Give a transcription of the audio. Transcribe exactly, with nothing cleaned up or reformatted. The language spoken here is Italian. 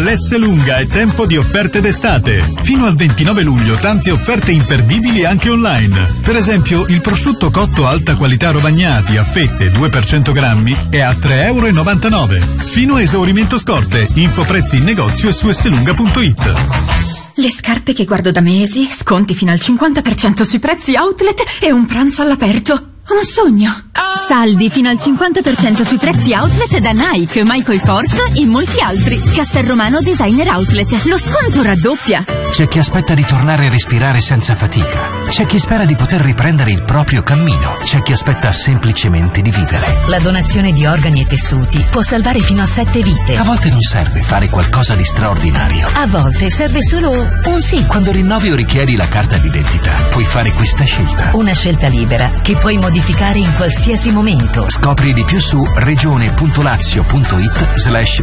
L'Esselunga è tempo di offerte d'estate. Fino al ventinove luglio tante offerte imperdibili anche online. Per esempio il prosciutto cotto alta qualità Rovagnati a fette due per cento grammi è a tre e novantanove euro. Fino a esaurimento scorte. Info prezzi in negozio e su esselunga punto it. Le scarpe che guardo da mesi, sconti fino al cinquanta per cento sui prezzi outlet e un pranzo all'aperto. Un sogno. Saldi fino al cinquanta per cento sui prezzi outlet da Nike, Michael Kors e molti altri. Castelromano Designer Outlet. Lo sconto raddoppia. C'è chi aspetta di tornare a respirare senza fatica. C'è chi spera di poter riprendere il proprio cammino. C'è chi aspetta semplicemente di vivere. La donazione di organi e tessuti può salvare fino a sette vite. A volte non serve fare qualcosa di straordinario. A volte serve solo un sì. Quando rinnovi o richiedi la carta d'identità, puoi fare questa scelta. Una scelta libera che puoi modificare in qualsiasi momento. Scopri di più su regione punto lazio punto it slash